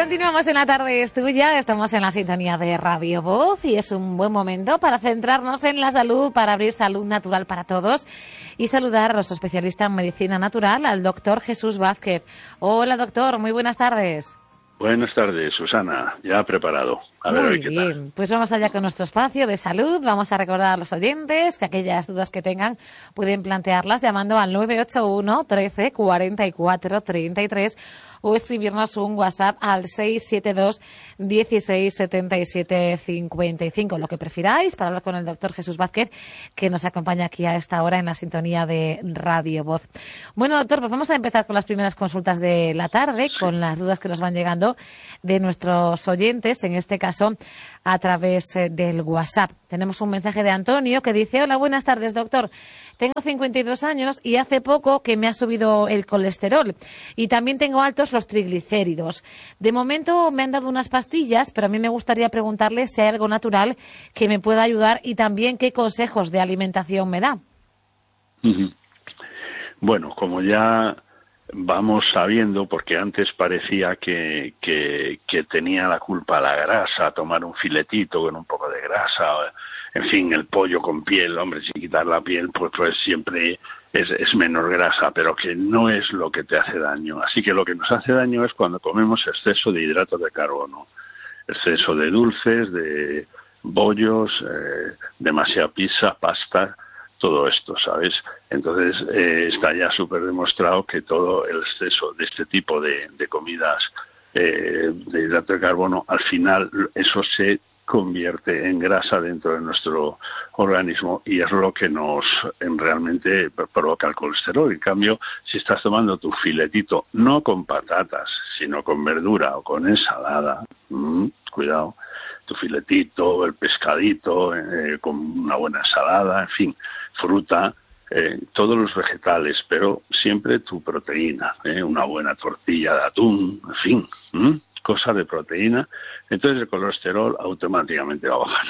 Continuamos en La Tarde es Tuya, estamos en la sintonía de Radio Voz y es un buen momento para centrarnos en la salud, para abrir salud natural para todos y saludar a nuestro especialista en medicina natural, al doctor Jesús Vázquez. Hola doctor, muy buenas tardes. Buenas tardes, Susana. Ya preparado. A ver, Muy qué bien, tal. pues vamos allá con nuestro espacio de salud. Vamos a recordar a los oyentes que aquellas dudas que tengan pueden plantearlas llamando al 981 13 44 33 o escribirnos un WhatsApp al 672 16 77 55, lo que prefiráis, para hablar con el doctor Jesús Vázquez, que nos acompaña aquí a esta hora en la sintonía de Radio Voz. Bueno, doctor, pues vamos a empezar con las primeras consultas de la tarde, con las dudas que nos van llegando de nuestros oyentes, en este caso a través del WhatsApp. Tenemos un mensaje de Antonio que dice: hola, buenas tardes, doctor. Tengo 52 años y hace poco que me ha subido el colesterol y también tengo altos los triglicéridos. De momento me han dado unas pastillas, pero a mí me gustaría preguntarle si hay algo natural que me pueda ayudar y también qué consejos de alimentación me da. Bueno, como ya vamos sabiendo, porque antes parecía que tenía la culpa la grasa, tomar un filetito con un poco de grasa, en fin, el pollo con piel, hombre, sin quitar la piel, pues siempre es menos grasa, pero que no es lo que te hace daño. Así que lo que nos hace daño es cuando comemos exceso de hidratos de carbono, exceso de dulces, de bollos, demasiada pizza, pasta, todo esto, ¿sabes? Entonces está ya súper demostrado que todo el exceso de este tipo de comidas de hidrato de carbono, al final eso se convierte en grasa dentro de nuestro organismo y es lo que nos realmente provoca el colesterol. En cambio, si estás tomando tu filetito, no con patatas, sino con verdura o con ensalada, cuidado, tu filetito, el pescadito, con una buena ensalada, en fin, fruta, todos los vegetales, pero siempre tu proteína, una buena tortilla de atún, en fin, cosas de proteína, entonces el colesterol automáticamente va a bajar.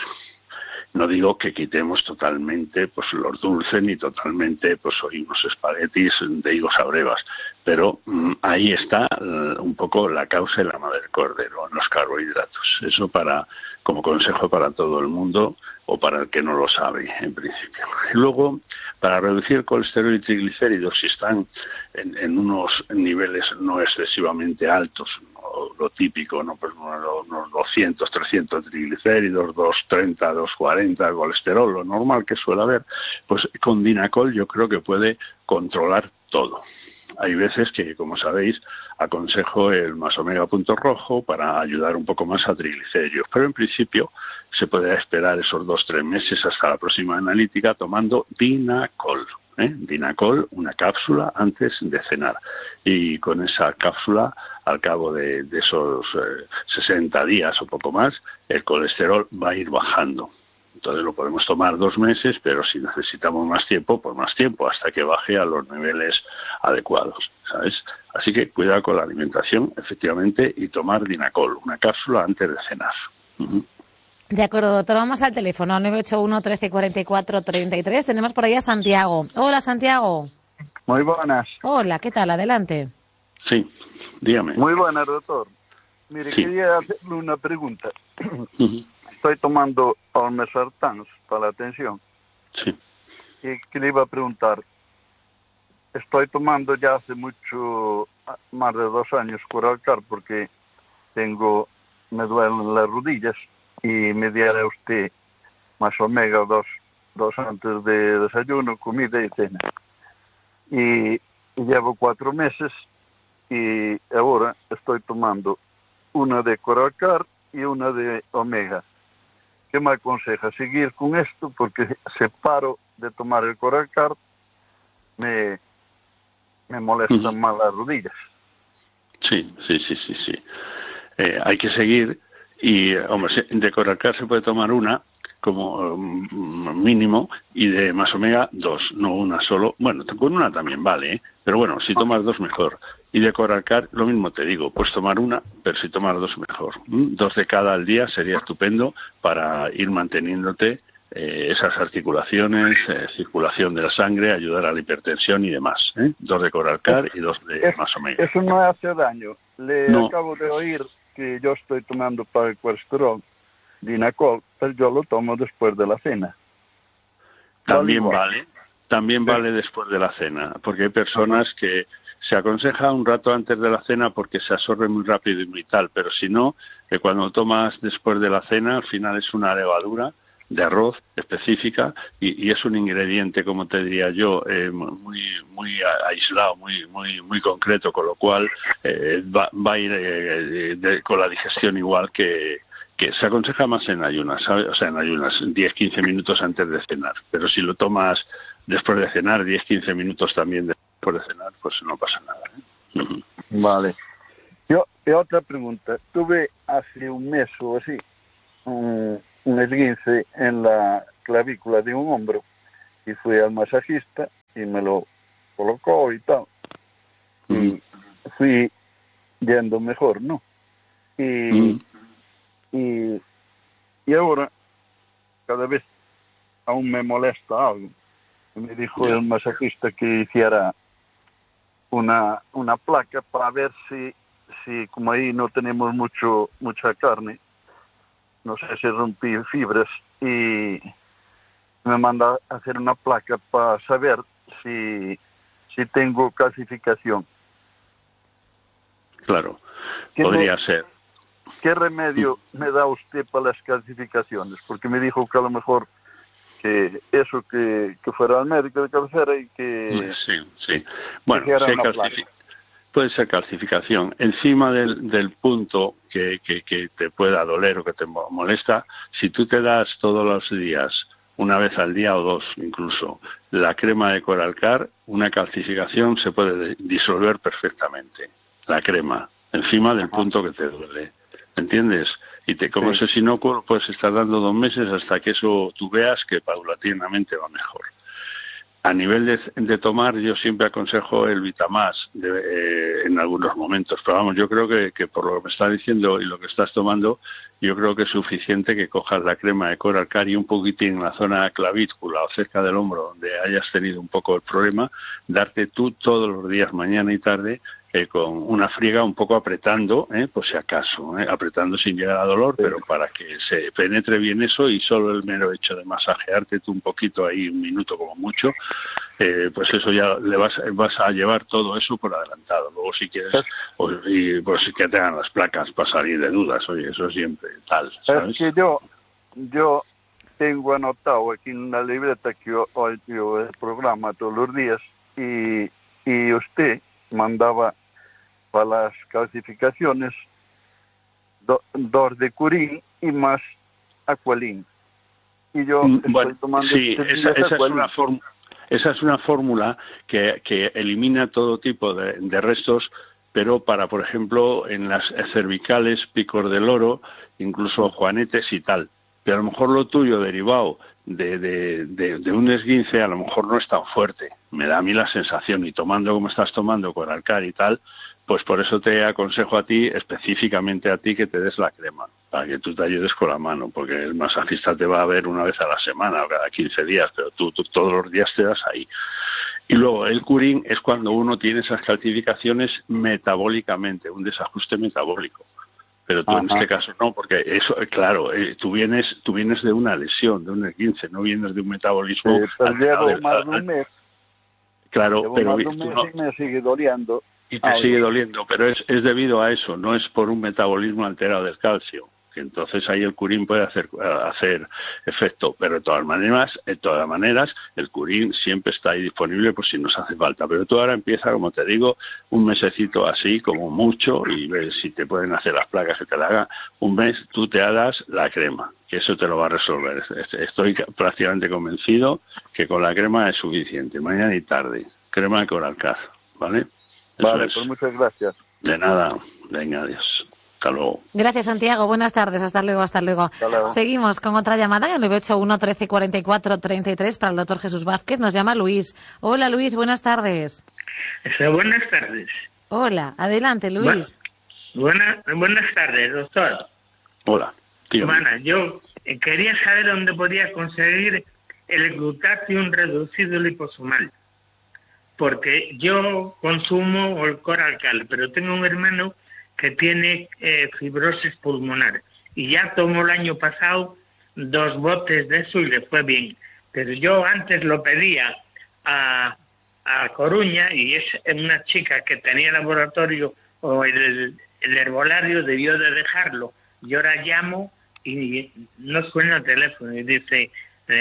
No digo que quitemos totalmente pues los dulces ni totalmente pues hoy unos espaguetis de higos a brevas, pero ahí está un poco la causa y la madre del cordero, en los carbohidratos. Eso como consejo para todo el mundo o para el que no lo sabe en principio. Y luego, para reducir el colesterol y triglicéridos, si están en unos niveles no excesivamente altos, lo típico, ¿no? Pues unos 200, 300 triglicéridos, 230, 240 colesterol, lo normal que suele haber, pues con Dinacol yo creo que puede controlar todo. Hay veces que, como sabéis, aconsejo el más omega punto rojo para ayudar un poco más a triglicéridos, pero en principio se puede esperar esos 2-3 meses hasta la próxima analítica tomando Dinacol. Dinacol, una cápsula antes de cenar. Y con esa cápsula, al cabo de esos 60 días o poco más, el colesterol va a ir bajando. Entonces lo podemos tomar 2 meses, pero si necesitamos más tiempo, pues más tiempo, hasta que baje a los niveles adecuados, ¿sabes? Así que cuidado con la alimentación, efectivamente, y tomar Dinacol, una cápsula antes de cenar. De acuerdo, doctor. Vamos al teléfono, 981 13 44 33. Tenemos por ahí a Santiago. Hola, Santiago. Muy buenas. Hola, ¿qué tal? Adelante. Sí, dígame. Muy buenas, doctor. Mire, Sí. quería hacerle una pregunta. Estoy tomando Olmesartans para la tensión. Sí. Y que le iba a preguntar, estoy tomando ya hace más de 2 años Coralcar porque me duelen las rodillas y me diera usted más omega dos antes de desayuno, comida y cena. Y llevo 4 meses y ahora estoy tomando una de Coralcar y una de omega. ¿Qué me aconseja? ¿Seguir con esto? Porque si paro de tomar el Coralcar, me molestan más las rodillas. Sí. Hay que seguir y, hombre, de Coralcar se puede tomar una como mínimo y de más omega 2, no una solo. Bueno, con una también vale, pero bueno, si tomas 2 mejor. Y de Coralcar, lo mismo te digo, puedes tomar una, pero si tomas 2 mejor. 2 de cada al día sería estupendo para ir manteniéndote esas articulaciones, circulación de la sangre, ayudar a la hipertensión y demás. 2 de Coralcar y 2 de Masomega. Eso no hace daño. Acabo de oír que yo estoy tomando para el colesterol Dinacol, pero yo lo tomo después de la cena. También vale después de la cena, porque hay personas que se aconseja un rato antes de la cena porque se absorbe muy rápido y muy tal, pero si no, cuando tomas después de la cena, al final es una levadura de arroz específica y es un ingrediente, como te diría yo, muy aislado, muy concreto, con lo cual va a ir con la digestión igual que se aconseja más en ayunas, ¿sabes? O sea, en ayunas, 10-15 minutos antes de cenar, pero si lo tomas después de cenar, 10-15 minutos también después de cenar, pues no pasa nada. Vale. Y otra pregunta. Tuve hace un mes o así un esguince en la clavícula de un hombro y fui al masajista y me lo colocó y tal. Y fui yendo mejor, ¿no? Y ahora, cada vez aún me molesta algo. Me dijo el masajista que hiciera una placa para ver si como ahí no tenemos mucha carne, no sé si rompí fibras, y me manda a hacer una placa para saber si tengo calcificación. Claro, podría ser. ¿Qué remedio me da usted para las calcificaciones? Porque me dijo que a lo mejor que eso, que fuera al médico de cabecera y que... Sí. Bueno, puede ser calcificación. Encima del punto que te pueda doler o que te molesta, si tú te das todos los días, una vez al día o 2 incluso, la crema de Coralcar, una calcificación se puede disolver perfectamente. La crema, encima del punto que te duele. ¿Entiendes? Y como ese sinóculo puedes estar dando 2 meses hasta que eso tú veas que paulatinamente va mejor. A nivel de tomar, yo siempre aconsejo el Vitamás en algunos momentos, pero vamos, yo creo que por lo que me estás diciendo y lo que estás tomando, yo creo que es suficiente que cojas la crema de Coralcar y un poquitín en la zona clavícula o cerca del hombro donde hayas tenido un poco el problema, darte tú todos los días, mañana y tarde, con una friega un poco apretando, por si acaso, apretando sin llegar a dolor, pero para que se penetre bien eso, y solo el mero hecho de masajearte tú un poquito ahí, 1 minuto como mucho, pues eso ya le vas a llevar todo eso por adelantado. Luego si quieres, y pues que te hagan las placas para salir de dudas, oye, eso siempre tal, ¿sabes? Es que yo tengo anotado aquí en una libreta que yo el programa todos los días y usted mandaba para las calcificaciones 2 de Curín y más Aqualin. Y yo estoy tomando esa es una fórmula que elimina todo tipo de restos, pero para, por ejemplo, en las cervicales, picor del oro, incluso juanetes y tal. Pero a lo mejor lo tuyo derivado de un esguince a lo mejor no es tan fuerte. Me da a mí la sensación, y tomando como estás tomando Coralcar y tal, pues por eso te aconsejo a ti, específicamente a ti, que te des la crema, para que tú te ayudes con la mano, porque el masajista te va a ver una vez a la semana o cada 15 días, pero tú todos los días te das ahí. Y luego el curín es cuando uno tiene esas calcificaciones metabólicamente, un desajuste metabólico. Pero tú en este caso no, porque eso, claro, tú vienes de una lesión, de un esguince, no vienes de un metabolismo. Llevo más de un mes. Claro, pero más de un mes y me sigue doliendo. Y te sigue doliendo, pero es debido a eso, no es por un metabolismo alterado del calcio, que entonces ahí el curín puede hacer efecto, pero de todas maneras el curín siempre está ahí disponible por si nos hace falta. Pero tú ahora empieza, como te digo, un mesecito así, como mucho, y ves si te pueden hacer las placas que te la hagan. Un mes tú te hagas la crema, que eso te lo va a resolver. Estoy prácticamente convencido que con la crema es suficiente, mañana y tarde. Crema de Coralcar, ¿vale? Vale, pues muchas gracias. De nada, venga, adiós. Hasta luego. Gracias, Santiago. Buenas tardes. Hasta luego. Hasta luego. Seguimos con otra llamada en el 981 13 44 33 para el doctor Jesús Vázquez. Nos llama Luis. Hola, Luis. Buenas tardes. Buenas tardes. Hola. Adelante, Luis. Buenas tardes, doctor. Hola. Bueno, yo quería saber dónde podía conseguir el glutatión reducido liposomal, porque yo consumo el Coralcal, pero tengo un hermano que tiene fibrosis pulmonar y ya tomó el año pasado 2 botes de eso y le fue bien. Pero yo antes lo pedía a Coruña y es una chica que tenía laboratorio o el herbolario debió de dejarlo. Yo ahora llamo y no suena el teléfono y dice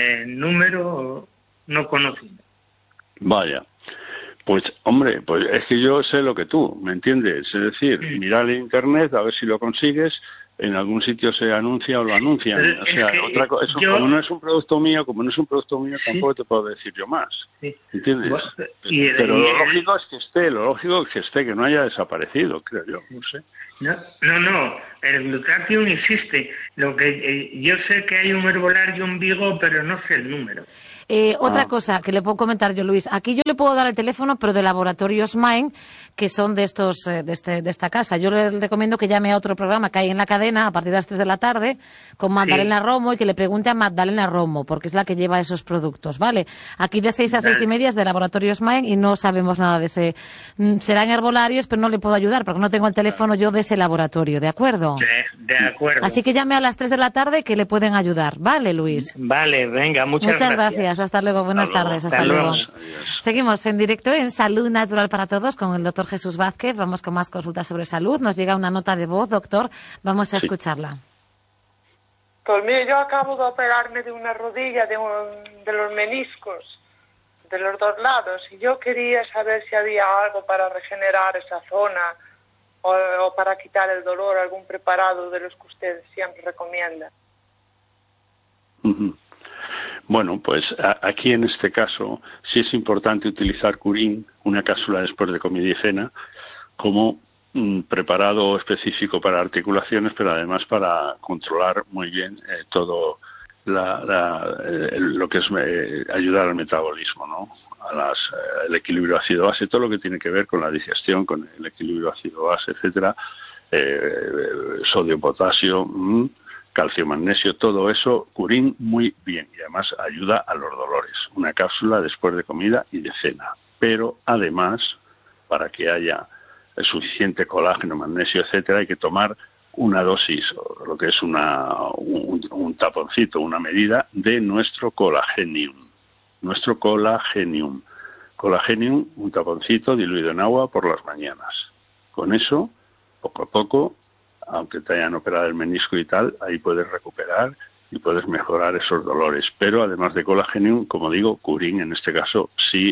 número no conocido. Vaya. Pues, hombre, pues es que yo sé lo que tú, ¿me entiendes? Es decir, mirar en Internet a ver si lo consigues, en algún sitio se anuncia o lo anuncian. O sea, otra cosa, como no es un producto mío, tampoco te puedo decir yo más. Sí. ¿Entiendes? Pero lo lógico es que esté, que no haya desaparecido, creo yo, no sé. No, el glutatión existe. Lo que yo sé que hay un herbolario en Vigo, pero no sé el número. Otra cosa que le puedo comentar yo, Luis. Aquí yo le puedo dar el teléfono, pero de Laboratorios Main, que son de estos de esta casa. Yo le recomiendo que llame a otro programa que hay en la cadena a partir de las 3 de la tarde con Magdalena Romo y que le pregunte a Magdalena Romo, porque es la que lleva esos productos, ¿vale? Aquí de 6 a 6 y media es de Laboratorios Main y no sabemos nada de ese. Serán herbolarios, pero no le puedo ayudar porque no tengo el teléfono yo de ese laboratorio, ¿de acuerdo? De acuerdo. Así que llame a las 3 de la tarde que le pueden ayudar, ¿vale, Luis? Vale, venga, muchas gracias. Hasta luego, buenas tardes. Hasta luego. Seguimos en directo en Salud Natural para Todos con el doctor Jesús Vázquez. Vamos con más consultas sobre salud. Nos llega una nota de voz, doctor. Vamos a escucharla. Pues mire, yo acabo de operarme de una rodilla, de los meniscos, de los 2 lados, y yo quería saber si había algo para regenerar esa zona o para quitar el dolor, algún preparado de los que usted siempre recomienda. Bueno, pues aquí en este caso sí es importante utilizar Curín, una cápsula después de comida y cena, como preparado específico para articulaciones, pero además para controlar muy bien todo lo que es ayudar al metabolismo, ¿no? El equilibrio ácido-base, todo lo que tiene que ver con la digestión, con el equilibrio ácido-base, etcétera, sodio-potasio, calcio, magnesio, todo eso, Curín muy bien y además ayuda a los dolores. Una cápsula después de comida y de cena. Pero además, para que haya suficiente colágeno, magnesio, etcétera, hay que tomar una dosis, lo que es un taponcito, una medida de nuestro colagenium. Nuestro colagenium. Colagenium, un taponcito diluido en agua por las mañanas. Con eso, poco a poco, aunque te hayan operado el menisco y tal, ahí puedes recuperar y puedes mejorar esos dolores. Pero además de colagenium, como digo, Curín en este caso sí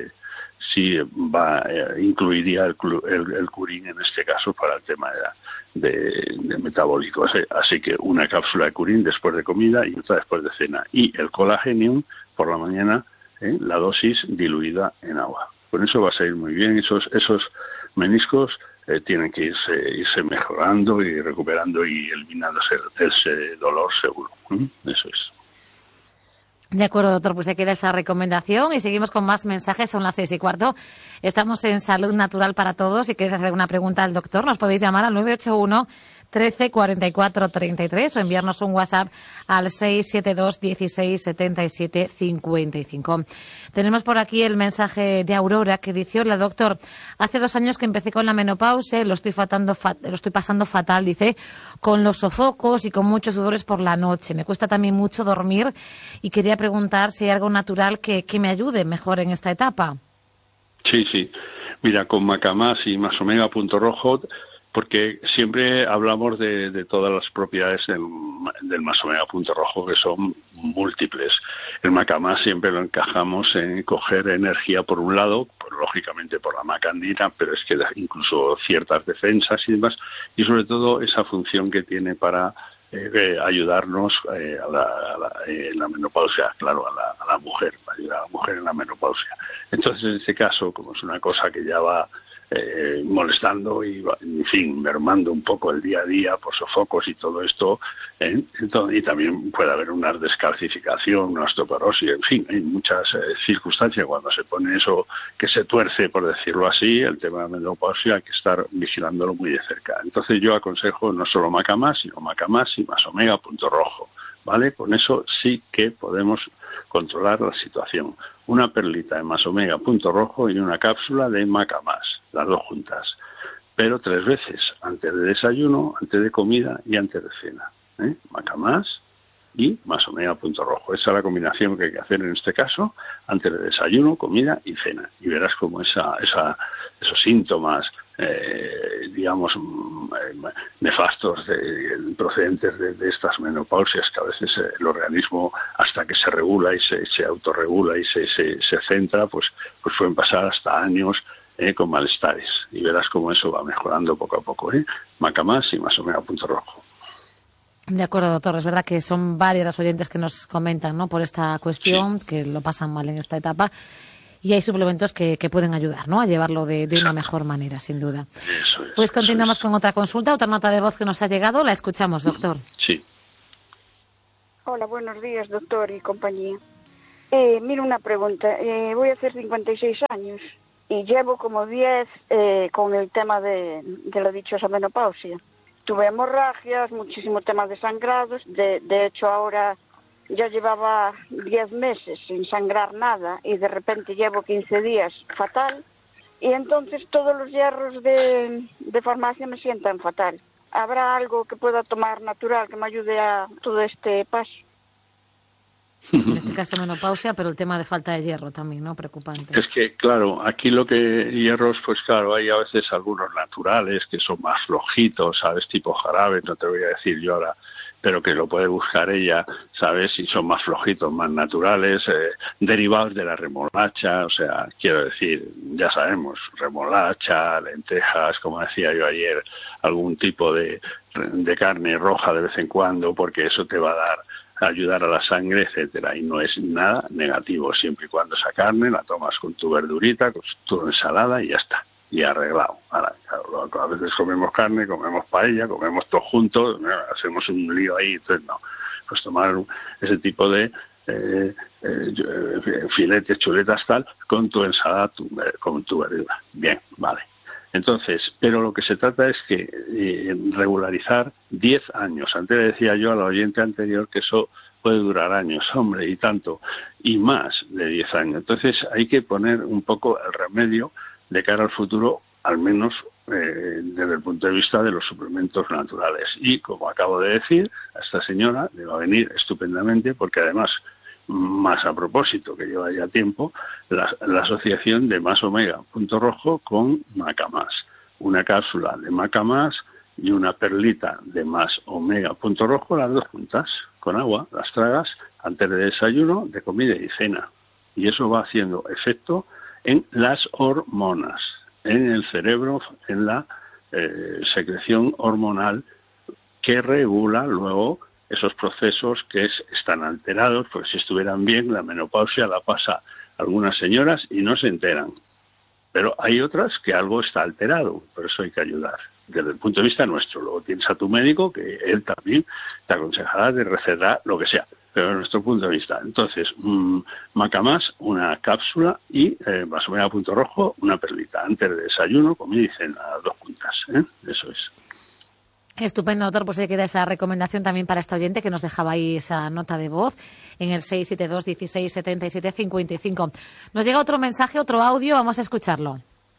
incluiría el Curín en este caso para el tema de metabólico. Así que una cápsula de Curín después de comida y otra después de cena. Y el colagenium por la mañana, la dosis diluida en agua. Con eso vas a ir muy bien. Esos meniscos tienen que irse mejorando y recuperando y eliminándose ese dolor seguro. Eso es. De acuerdo, doctor, pues se queda esa recomendación y seguimos con más mensajes, son las 6:15. Estamos en Salud Natural para Todos. Si queréis hacer alguna pregunta al doctor, nos podéis llamar al 981 13 44 33 o enviarnos un WhatsApp al 672 16 77 55. Tenemos por aquí el mensaje de Aurora que dice: hola doctor, hace 2 años que empecé con la menopausia, lo estoy pasando fatal, dice, con los sofocos y con muchos sudores por la noche. Me cuesta también mucho dormir y quería preguntar si hay algo natural que me ayude mejor en esta etapa. Sí. Mira, con Macamás y Masomega.rojo, porque siempre hablamos de todas las propiedades del Masomega.rojo, que son múltiples. El Macamás siempre lo encajamos en coger energía por un lado, pues, lógicamente por la macandina, pero es que da incluso ciertas defensas y demás, y sobre todo esa función que tiene para ayudarnos en la menopausia, claro, a la mujer, para ayudar a la mujer en la menopausia. Entonces, en este caso, como es una cosa que ya va molestando y, en fin, mermando un poco el día a día por sofocos y todo esto, y también puede haber una descalcificación, una osteoporosis, en fin, hay muchas circunstancias cuando se pone eso que se tuerce, por decirlo así. El tema de la menopausia hay que estar vigilándolo muy de cerca. Entonces yo aconsejo no solo Macamás, sino Macamás y más omega punto rojo, ¿vale? Con eso sí que podemos controlar la situación. Una perlita de más omega punto rojo y una cápsula de Macamás, las dos juntas, pero 3 veces, antes de desayuno, antes de comida y antes de cena. Macamás y más omega punto rojo. Esa es la combinación que hay que hacer en este caso, antes de desayuno, comida y cena. Y verás cómo esos síntomas, digamos, nefastos procedentes de estas menopausias, que a veces el organismo, hasta que se regula y se autorregula y se centra, pues pueden pasar hasta años con malestares. Y verás cómo eso va mejorando poco a poco. Macamás y más omega punto rojo. De acuerdo, doctor. Es verdad que son varios los oyentes que nos comentan, ¿no?, por esta cuestión, sí, que lo pasan mal en esta etapa, y hay suplementos que pueden ayudar, ¿no?, a llevarlo de una mejor manera, sin duda. Eso es, pues continuamos con otra consulta, otra nota de voz que nos ha llegado. La escuchamos, doctor. Sí. Hola, buenos días, doctor y compañía. Mira, una pregunta. Voy a hacer 56 años y llevo como 10 con el tema de la dichosa menopausia. Tuve hemorragias, muchísimo temas de sangrados. De hecho, ahora ya llevaba 10 meses sin sangrar nada y de repente llevo 15 días fatal. Y entonces todos los hierros de farmacia me sientan fatal. ¿Habrá algo que pueda tomar natural que me ayude a todo este paso? En este caso menopausia, pero el tema de falta de hierro también, ¿no? Preocupante. Es que, claro, aquí hierros, pues claro, hay a veces algunos naturales que son más flojitos, ¿sabes? Tipo jarabe, no te voy a decir yo ahora, pero que lo puede buscar ella, ¿sabes? Y son más flojitos, más naturales, derivados de la remolacha, o sea, quiero decir, ya sabemos, remolacha, lentejas, como decía yo ayer, algún tipo de carne roja de vez en cuando, porque eso te va a ayudar a la sangre, etcétera, y no es nada negativo, siempre y cuando esa carne la tomas con tu verdurita, con tu ensalada y ya está, y arreglado. Ahora, claro, a veces comemos carne, comemos paella, comemos todo juntos, hacemos un lío ahí, entonces no, pues tomar ese tipo de filetes, chuletas, tal, con tu ensalada, con tu verdura. Bien, vale. Entonces, pero lo que se trata es que regularizar 10 años. Antes le decía yo al oyente anterior que eso puede durar años, hombre, y tanto, y más de 10 años. Entonces hay que poner un poco el remedio de cara al futuro, al menos desde el punto de vista de los suplementos naturales. Y como acabo de decir, a esta señora le va a venir estupendamente, porque además, más a propósito, que lleva ya tiempo, la asociación de más omega punto rojo con Macamás. Una cápsula de Macamás y una perlita de más omega punto rojo, las dos juntas, con agua, las tragas antes de desayuno, de comida y cena. Y eso va haciendo efecto en las hormonas, en el cerebro, en la secreción hormonal que regula luego esos procesos que están alterados, porque si estuvieran bien, la menopausia la pasa algunas señoras y no se enteran. Pero hay otras que algo está alterado, por eso hay que ayudar. Desde el punto de vista nuestro, luego tienes a tu médico, que él también te aconsejará de recetar lo que sea, pero desde nuestro punto de vista. Entonces, Macamás, una cápsula y más omega punto rojo, una perlita. Antes de desayuno, comida y cena, las dos juntas. Eso es. Estupendo, doctor. Pues se queda esa recomendación también para este oyente que nos dejaba ahí esa nota de voz en el 672 16 77 55. Nos llega otro mensaje, otro audio, vamos a escucharlo.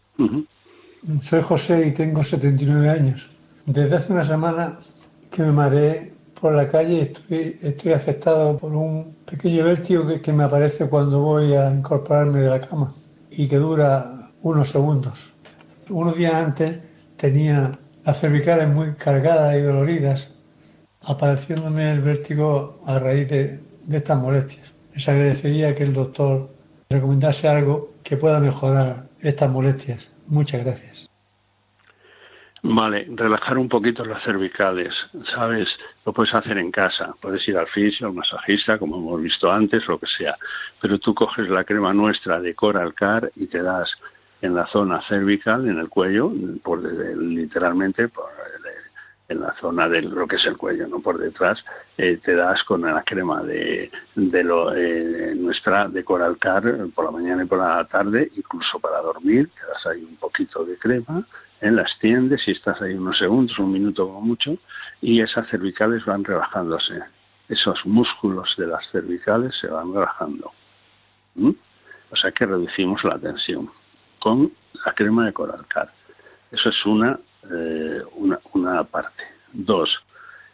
Soy José y tengo 79 años. Desde hace una semana que me mareé por la calle y estoy afectado por un pequeño vértigo que me aparece cuando voy a incorporarme de la cama y que dura unos segundos. Unos días antes tenía las cervicales muy cargadas y doloridas, apareciéndome el vértigo a raíz de estas molestias. Les agradecería que el doctor recomendase algo que pueda mejorar estas molestias. Muchas gracias. Vale, relajar un poquito las cervicales, ¿sabes? Lo puedes hacer en casa, puedes ir al fisio, al masajista, como hemos visto antes, lo que sea. Pero tú coges la crema nuestra de Coral Care y te das en la zona cervical, en el cuello, literalmente en la zona de lo que es el cuello, no por detrás, te das con la crema nuestra de Coralcar por la mañana y por la tarde, incluso para dormir, te das ahí un poquito de crema, la extiendes y estás ahí unos segundos, un minuto como mucho, y esas cervicales van relajándose. Esos músculos de las cervicales se van relajando. O sea que reducimos la tensión con la crema de Coralcar. Eso es una parte. 2,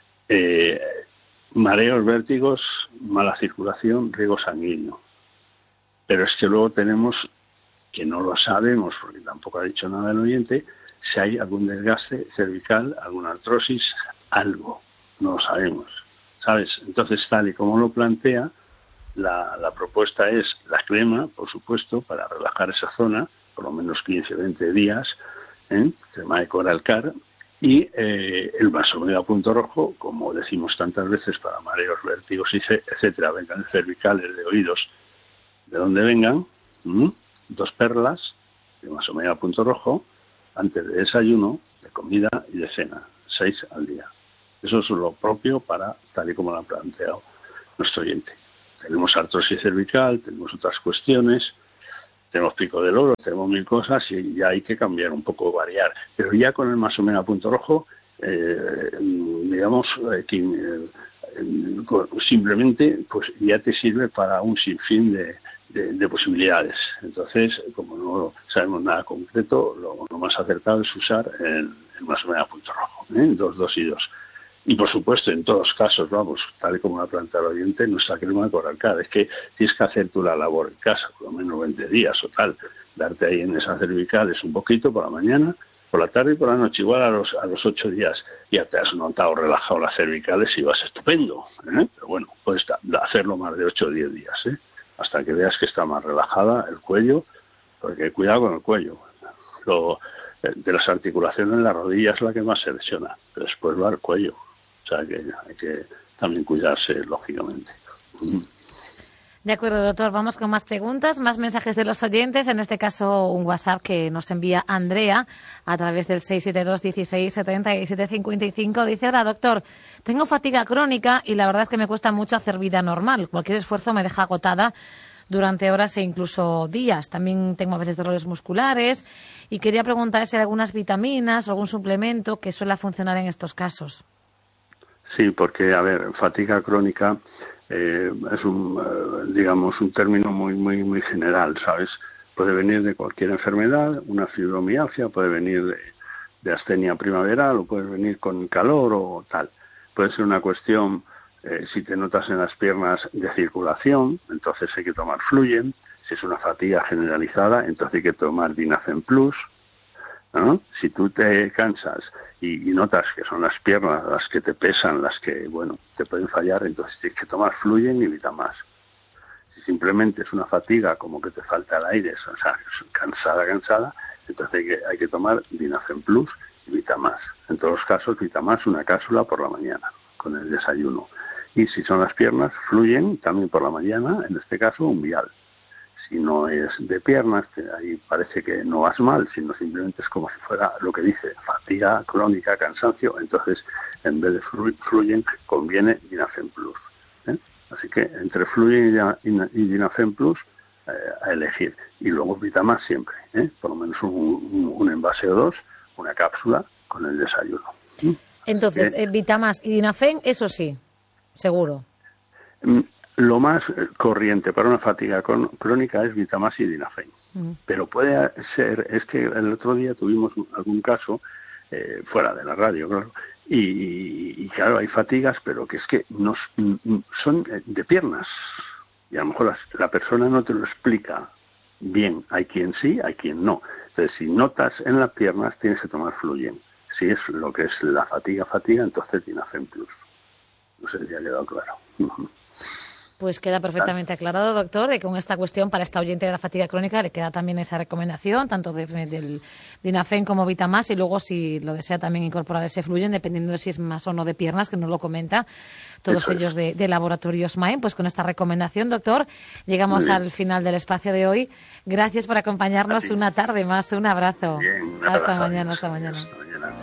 mareos, vértigos, mala circulación, riego sanguíneo. Pero es que luego tenemos, que no lo sabemos porque tampoco ha dicho nada el oyente, si hay algún desgaste cervical, alguna artrosis, algo, no lo sabemos, ¿sabes? Entonces, tal y como lo plantea, la propuesta es la crema, por supuesto, para relajar esa zona, por lo menos 15 o 20 días, crema de Coralcar, y el vasomega punto rojo, como decimos tantas veces, para mareos, vértigos, etcétera, vengan cervicales, de oídos, de donde vengan, 2 perlas de vasomega punto rojo, antes de desayuno, de comida y de cena, 6 al día. Eso es lo propio para, tal y como lo ha planteado nuestro oyente. Tenemos artrosis cervical, tenemos otras cuestiones, tenemos pico del oro, tenemos 1000 cosas y ya hay que cambiar un poco, variar. Pero ya con el vasomega punto rojo, digamos, simplemente pues ya te sirve para un sinfín de posibilidades. Entonces, como no sabemos nada concreto, lo más acertado es usar el vasomega punto rojo, 2 y 2. Y por supuesto, en todos los casos, vamos, tal y como lo ha planteado el oyente, nuestra crema de Coralcar, es que tienes que hacer tú la labor en casa, por lo menos 20 días o tal, darte ahí en esas cervicales un poquito por la mañana, por la tarde y por la noche, igual a los 8 días ya te has notado relajado las cervicales y vas estupendo, Pero bueno, puedes hacerlo más de 8 o 10 días, hasta que veas que está más relajada el cuello, porque cuidado con el cuello. De las articulaciones, la rodilla es la que más se lesiona, pero después va el cuello. O sea que hay que también cuidarse, lógicamente. De acuerdo, doctor. Vamos con más preguntas, más mensajes de los oyentes. En este caso, un WhatsApp que nos envía Andrea a través del 672 16 77 55. Dice: hola, doctor, tengo fatiga crónica y la verdad es que me cuesta mucho hacer vida normal. Cualquier esfuerzo me deja agotada durante horas e incluso días. También tengo a veces dolores musculares y quería preguntar si hay algunas vitaminas o algún suplemento que suele funcionar en estos casos. Sí, porque, a ver, fatiga crónica es un término muy general, ¿sabes? Puede venir de cualquier enfermedad, una fibromialgia, puede venir de astenia primaveral o puede venir con calor o tal. Puede ser una cuestión, si te notas en las piernas, de circulación, entonces hay que tomar Fluyen. Si es una fatiga generalizada, entonces hay que tomar Dinafem Plus, ¿no? Si tú te cansas y notas que son las piernas las que te pesan, las que, bueno, te pueden fallar, entonces tienes que tomar Fluyen y Vitamás. Si simplemente es una fatiga como que te falta el aire, o sea, cansada, entonces hay que tomar Dinafem Plus y Vitamás. En todos los casos, Vitamás, una cápsula por la mañana, con el desayuno. Y si son las piernas, Fluyen también por la mañana, en este caso un vial. Si no es de piernas, ahí parece que no vas mal, sino simplemente es como si fuera lo que dice, fatiga crónica, cansancio, entonces en vez de Fluyen conviene Dinafem Plus. Así que entre Fluyen y Dinafem Plus a elegir. Y luego Vitamás siempre, por lo menos un envase o 2, una cápsula con el desayuno. Entonces, Vitamás y Dinafem, eso sí, seguro. Lo más corriente para una fatiga crónica es Vitamás y Dinafem. Pero puede ser, es que el otro día tuvimos algún caso, fuera de la radio, claro, y claro, hay fatigas, pero que es que no son de piernas. Y a lo mejor la persona no te lo explica bien. Hay quien sí, hay quien no. Entonces, si notas en las piernas, tienes que tomar Fluyen. Si es lo que es la fatiga, entonces Dinafem Plus. No sé si ha quedado claro. Pues queda perfectamente aclarado, doctor, de que con esta cuestión para esta oyente de la fatiga crónica le queda también esa recomendación, tanto del Dinafen como Vitamás, y luego si lo desea también incorporar ese Fluyen, dependiendo de si es más o no de piernas, que nos lo comenta, todos ellos de Laboratorios Mind. Pues con esta recomendación, doctor, llegamos al final del espacio de hoy. Gracias por acompañarnos una tarde más. Un abrazo. Bien, hasta mañana.